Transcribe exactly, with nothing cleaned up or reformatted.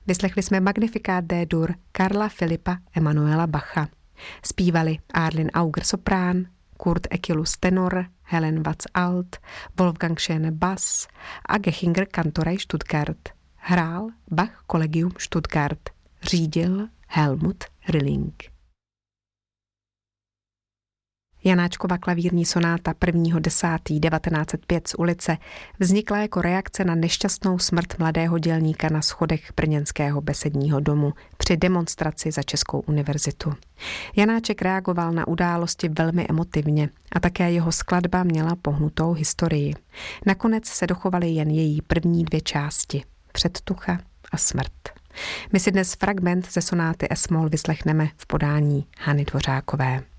Vyslechli jsme Magnificat D-dur Karla Filipa Emanuela Bacha. Zpívali Arlin Auger soprán, Kurt Ekilus tenor, Helen Watz alt, Wolfgang Schöne bass a Gechinger Kantorei Stuttgart. Hrál Bach Collegium Stuttgart. Řídil Helmut Rilling. Janáčkova klavírní sonáta prvního desátého devatenáct set pět z ulice vznikla jako reakce na nešťastnou smrt mladého dělníka na schodech brněnského besedního domu při demonstraci za Českou univerzitu. Janáček reagoval na události velmi emotivně a také jeho skladba měla pohnutou historii. Nakonec se dochovaly jen její první dvě části, Předtucha a Smrt. My si dnes fragment ze sonáty Es-moll vyslechneme v podání Hany Dvořákové.